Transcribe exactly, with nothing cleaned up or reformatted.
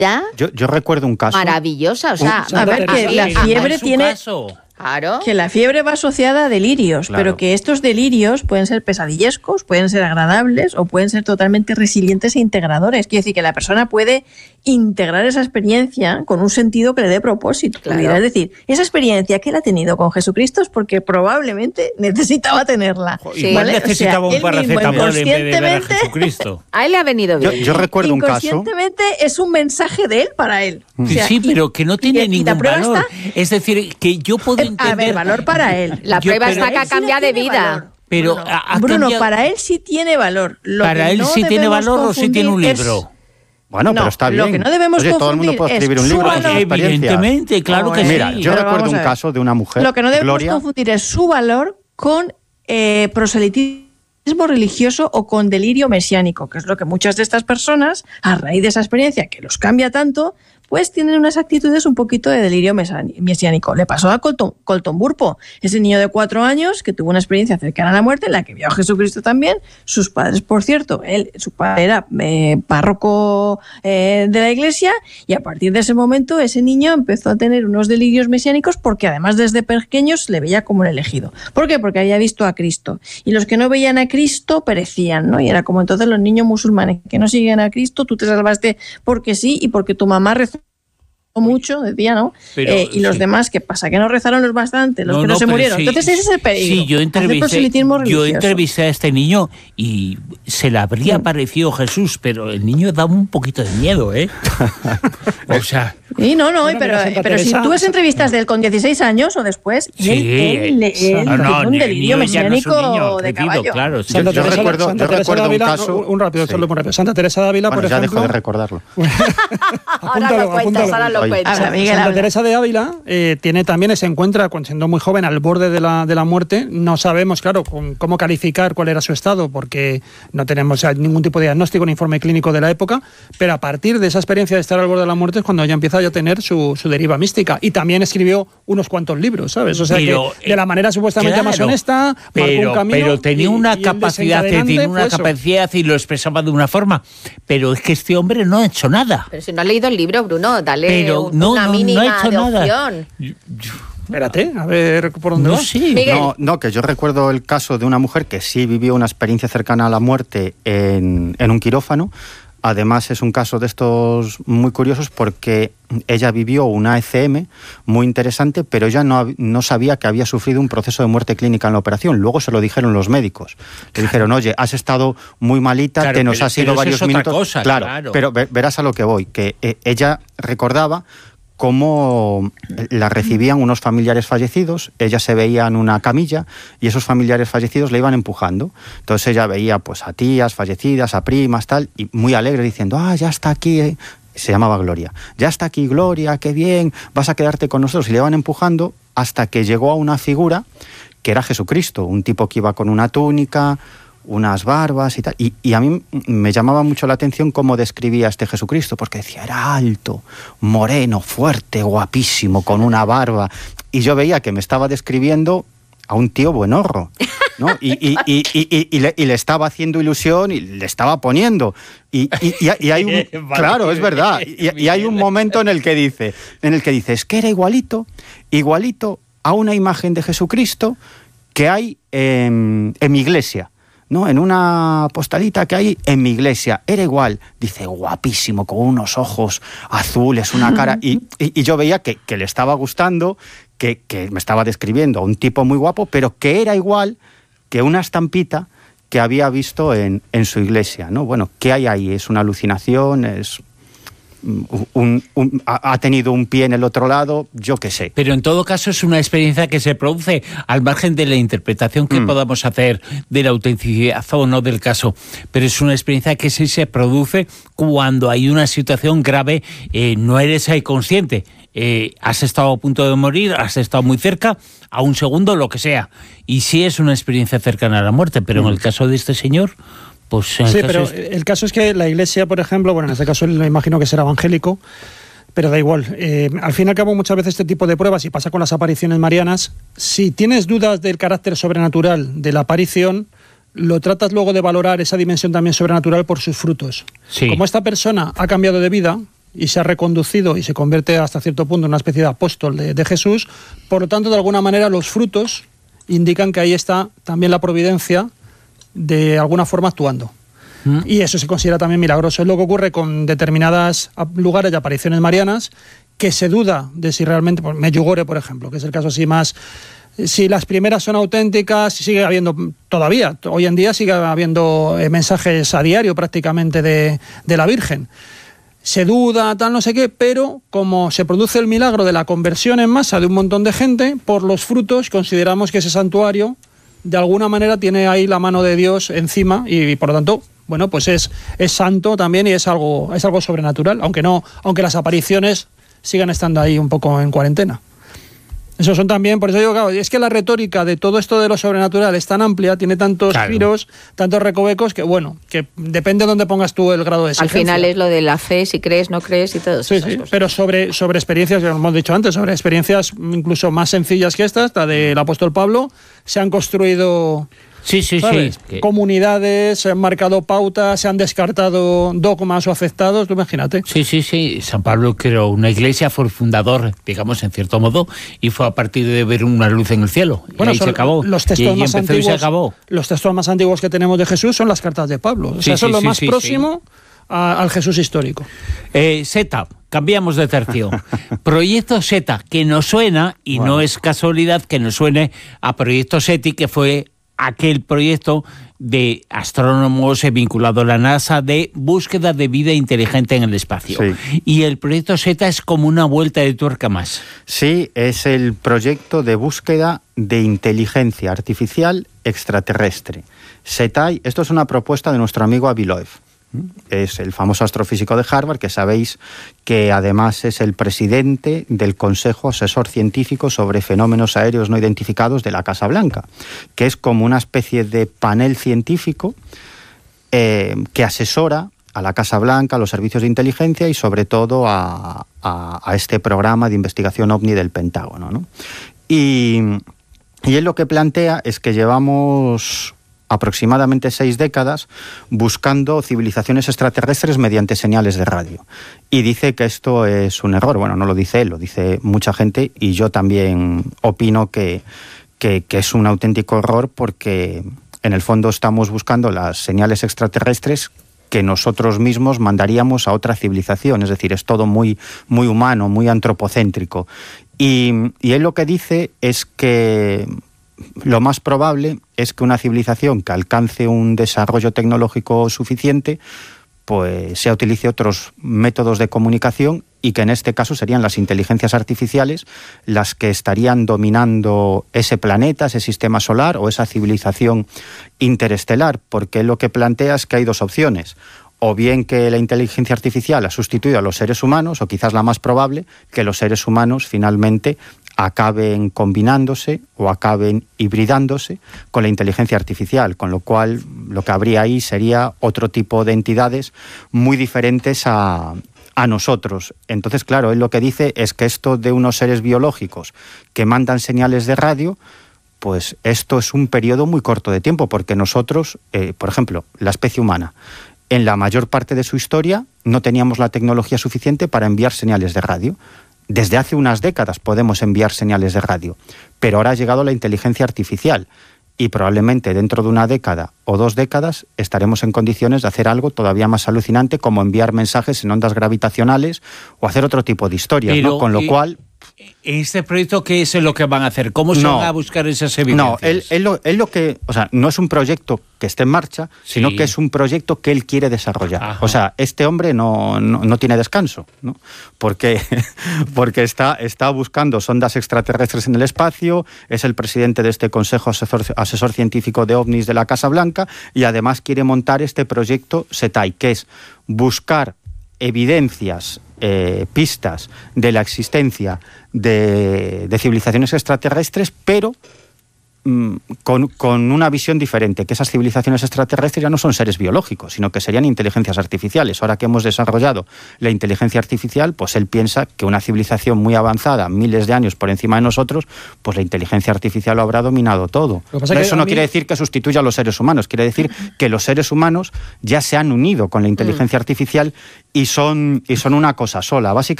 Yo, yo recuerdo un caso. Maravillosa, o sea, un, a ver, que la fiebre tiene... Caso. Claro. Que la fiebre va asociada a delirios, claro. Pero que estos delirios pueden ser pesadillescos, pueden ser agradables o pueden ser totalmente resilientes e integradores. Quiere decir que la persona puede integrar esa experiencia con un sentido que le dé propósito. Claro. Es decir, esa experiencia que él ha tenido con Jesucristo es porque probablemente necesitaba tenerla. Sí. Igual ¿vale? necesitaba o sea, un paracetamol en vez de ver a Jesucristo. A él le ha venido bien. Yo, yo recuerdo un caso. Inconscientemente es un mensaje de él para él. O sea, sí, y, pero que no tiene y, ningún y valor. Está, es decir, que yo puedo entender... A ver, valor para él. La yo, prueba está que ha cambiado de vida. Valor. Pero Bruno, ha, ha Bruno cambiado... para él sí tiene valor. Lo para que él no sí tiene valor o sí tiene un libro. Es... Bueno, no, pero está bien. Lo que no debemos Oye, todo el mundo puede escribir un libro con sus experiencias. Evidentemente, claro oh, que eh, sí. Mira, yo pero recuerdo un caso de una mujer, Lo que no debemos Gloria, confundir es su valor con eh, proselitismo religioso o con delirio mesiánico, que es lo que muchas de estas personas, a raíz de esa experiencia que los cambia tanto, pues tienen unas actitudes un poquito de delirio mesiánico. Le pasó a Colton, Colton Burpo, ese niño de cuatro años que tuvo una experiencia cercana a la muerte, en la que vio a Jesucristo también. Sus padres, por cierto, él, su padre era eh, párroco eh, de la iglesia, y a partir de ese momento ese niño empezó a tener unos delirios mesiánicos porque además desde pequeños le veía como un elegido. ¿Por qué? Porque había visto a Cristo. Y los que no veían a Cristo perecían, ¿no? Y era como entonces los niños musulmanes que no siguen a Cristo, tú te salvaste porque sí y porque tu mamá rezó mucho, decía, ¿no? Pero, eh, y los sí. demás, ¿qué pasa? Que no rezaron los bastante, los no, que no, no se murieron. Sí, Entonces ese es el peligro. Sí, yo entrevisté, yo entrevisté a este niño y se le habría sí. parecido Jesús, pero el niño daba un poquito de miedo, ¿eh? O sea... Sí, no, no, bueno, pero, pero Teresa, si tú ves entrevistas de él con dieciséis años o después, sí, él, él, él no, no, un delirio mesiánico no es niño, de caballo. Claro, sí. Yo, yo Teresa, recuerdo, Santa yo Teresa recuerdo Dávila, un caso... Un, un rápido, sí. solo muy rápido. Santa Teresa de Ávila, bueno, por ya ejemplo... dejo de recordarlo. Ahora lo cuentas, ahora lo cuentas. Ahora, Miguel, Santa habla. Teresa de Ávila eh, tiene también, se encuentra, siendo muy joven, al borde de la, de la muerte. No sabemos, claro, con, cómo calificar cuál era su estado, porque no tenemos o sea, ningún tipo de diagnóstico ni informe clínico de la época, pero a partir de esa experiencia de estar al borde de la muerte es cuando ya empieza ya a tener su, su deriva mística. Y también escribió unos cuantos libros, ¿sabes? O sea, pero, que de la manera supuestamente claro, más honesta, pero, marcó un camino. Pero tenía y, una y capacidad, tenía una capacidad y lo expresaba de una forma. Pero es que este hombre no ha hecho nada. Pero si no ha leído el libro, Bruno, dale pero un, no, una no, mínima no ha hecho de nada. opción. Yo, yo, Espérate, a ver por dónde no, va. Sí. No, no, que yo recuerdo el caso de una mujer que sí vivió una experiencia cercana a la muerte en, en un quirófano. Además es un caso de estos muy curiosos porque ella vivió una E C M muy interesante, pero ella no, no sabía que había sufrido un proceso de muerte clínica en la operación. Luego se lo dijeron los médicos. Le dijeron, oye, has estado muy malita, claro, te nos pero, has ido varios es minutos. Cosa, claro, claro, pero verás a lo que voy, que eh, ella recordaba cómo la recibían unos familiares fallecidos, ella se veía en una camilla y esos familiares fallecidos le iban empujando. Entonces ella veía pues a tías fallecidas, a primas, tal, y muy alegre diciendo, ah, ya está aquí, eh. Se llamaba Gloria, ya está aquí Gloria, qué bien, vas a quedarte con nosotros. Y le iban empujando hasta que llegó a una figura que era Jesucristo, un tipo que iba con una túnica, unas barbas y tal, y, y a mí me llamaba mucho la atención cómo describía a este Jesucristo, porque decía, era alto, moreno, fuerte, guapísimo, con una barba, y yo veía que me estaba describiendo a un tío buenorro, ¿no? Y, y, y, y, y, y, le, y le estaba haciendo ilusión y le estaba poniendo, y, y, y, y hay un, claro, es verdad, y, y hay un momento en el que dice, en el que dice, es que era igualito, igualito a una imagen de Jesucristo que hay en, en mi iglesia, ¿no? En una postalita que hay en mi iglesia. Era igual, dice, guapísimo, con unos ojos azules, una cara... Y, y, y yo veía que, que le estaba gustando, que, que me estaba describiendo a un tipo muy guapo, pero que era igual que una estampita que había visto en, en su iglesia, ¿no? Bueno, ¿qué hay ahí? ¿Es una alucinación? ¿Es... Un, un, ha tenido un pie en el otro lado, yo qué sé. Pero en todo caso es una experiencia que se produce al margen de la interpretación que mm. podamos hacer de la autenticidad o no del caso, pero es una experiencia que sí se produce cuando hay una situación grave, eh, no eres ahí consciente, eh, has estado a punto de morir, has estado muy cerca, a un segundo, lo que sea, y sí es una experiencia cercana a la muerte, pero mm. en el caso de este señor... Pues sí, pero es... el caso es que la iglesia, por ejemplo, bueno, en este caso me imagino que será evangélico, pero da igual. Eh, al fin y al cabo, muchas veces este tipo de pruebas, y pasa con las apariciones marianas, si tienes dudas del carácter sobrenatural de la aparición, lo tratas luego de valorar esa dimensión también sobrenatural por sus frutos. Sí. Como esta persona ha cambiado de vida, y se ha reconducido y se convierte hasta cierto punto en una especie de apóstol de, de Jesús. Por lo tanto, de alguna manera, los frutos indican que ahí está también la providencia de alguna forma actuando. ¿Mm? Y eso se considera también milagroso. Es lo que ocurre con determinadas lugares de apariciones marianas, que se duda de si realmente, pues, Medjugorje, por ejemplo, que es el caso así más, si las primeras son auténticas, si sigue habiendo todavía, hoy en día sigue habiendo eh, mensajes a diario prácticamente de, de la Virgen. Se duda, tal, no sé qué, pero como se produce el milagro de la conversión en masa de un montón de gente, por los frutos consideramos que ese santuario de alguna manera tiene ahí la mano de Dios encima y, y por lo tanto, bueno, pues es, es santo también y es algo, es algo sobrenatural, aunque no, aunque las apariciones sigan estando ahí un poco en cuarentena. Eso son también, por eso digo, claro, es que la retórica de todo esto de lo sobrenatural es tan amplia, tiene tantos claro. giros, tantos recovecos, que bueno, que depende de dónde pongas tú el grado de exigencia. Al final es lo de la fe, si crees, no crees y todo eso. Sí, sí, pero sobre, sobre experiencias, como hemos dicho antes, sobre experiencias incluso más sencillas que estas, la del apóstol Pablo, se han construido... Sí, sí, ¿sabes? sí. Comunidades, se han marcado pautas, se han descartado dogmas o aceptados, tú imagínate. Sí, sí, sí. San Pablo creó una iglesia, fue el fundador, digamos, en cierto modo, y fue a partir de ver una luz en el cielo. Bueno, y ahí se acabó. Los textos y, más y empezó antiguos, y se acabó. Los textos más antiguos que tenemos de Jesús son las cartas de Pablo. O Sí, sea, eso sí, es lo sí, más sí, próximo sí. A, al Jesús histórico. Eh, Seta, cambiamos de tercio. Proyecto Seta, que nos suena, y bueno. no es casualidad que nos suene a Proyecto SETI, que fue aquel proyecto de astrónomos vinculado a la NASA de búsqueda de vida inteligente en el espacio. Sí. Y el proyecto Seta es como una vuelta de tuerca más. Sí, es el proyecto de búsqueda de inteligencia artificial extraterrestre. SETAI, esto es una propuesta de nuestro amigo Avi Loeb. Es el famoso astrofísico de Harvard, que sabéis que además es el presidente del Consejo Asesor Científico sobre Fenómenos Aéreos No Identificados de la Casa Blanca, que es como una especie de panel científico eh, que asesora a la Casa Blanca, a los servicios de inteligencia y sobre todo a, a, a este programa de investigación OVNI del Pentágono, ¿no? Y, y él lo que plantea es que llevamos aproximadamente seis décadas buscando civilizaciones extraterrestres mediante señales de radio. Y dice que esto es un error. Bueno, no lo dice él, lo dice mucha gente y yo también opino que, que, que es un auténtico error porque en el fondo estamos buscando las señales extraterrestres que nosotros mismos mandaríamos a otra civilización. Es decir, es todo muy, muy humano, muy antropocéntrico. Y, y él lo que dice es que lo más probable es que una civilización que alcance un desarrollo tecnológico suficiente pues se utilice otros métodos de comunicación y que en este caso serían las inteligencias artificiales las que estarían dominando ese planeta, ese sistema solar o esa civilización interestelar, porque lo que plantea es que hay dos opciones. O bien que la inteligencia artificial ha sustituido a los seres humanos, o quizás la más probable, que los seres humanos finalmente acaben combinándose o acaben hibridándose con la inteligencia artificial, con lo cual lo que habría ahí sería otro tipo de entidades muy diferentes a, a nosotros. Entonces, claro, él lo que dice es que esto de unos seres biológicos que mandan señales de radio, pues esto es un periodo muy corto de tiempo, porque nosotros, eh, por ejemplo, la especie humana, en la mayor parte de su historia no teníamos la tecnología suficiente para enviar señales de radio. Desde hace unas décadas podemos enviar señales de radio, pero ahora ha llegado la inteligencia artificial y probablemente dentro de una década o dos décadas estaremos en condiciones de hacer algo todavía más alucinante como enviar mensajes en ondas gravitacionales o hacer otro tipo de historias, pero, ¿no? Con lo y, cual... ¿Este proyecto qué es lo que van a hacer? ¿Cómo se no, van a buscar esas evidencias? No, él, él, lo, él lo que... O sea, no es un proyecto que esté en marcha, sí. sino que es un proyecto que él quiere desarrollar. Ajá. O sea, este hombre no, no, no tiene descanso, ¿no? Porque, porque está, está buscando sondas extraterrestres en el espacio, es el presidente de este Consejo Asesor, Asesor Científico de OVNIs de la Casa Blanca y además quiere montar este proyecto SETAI, que es buscar evidencias, eh, pistas de la existencia de, de civilizaciones extraterrestres, pero Con, con una visión diferente, que esas civilizaciones extraterrestres ya no son seres biológicos, sino que serían inteligencias artificiales. Ahora que hemos desarrollado la inteligencia artificial, pues él piensa que una civilización muy avanzada, miles de años por encima de nosotros, pues la inteligencia artificial lo habrá dominado todo. Lo que pasa Pero que eso a no mí- quiere decir que sustituya a los seres humanos, quiere decir que los seres humanos ya se han unido con la inteligencia artificial y son, y son una cosa sola. Básicamente